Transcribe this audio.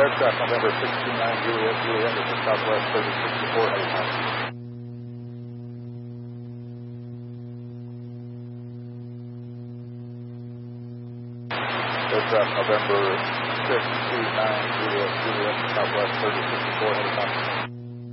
aircraft November 629 Juliet, Juliet, this is Southwest 3064, heading home. Aircraft November 629 Juliet, Juliet, Southwest 3064, heading home.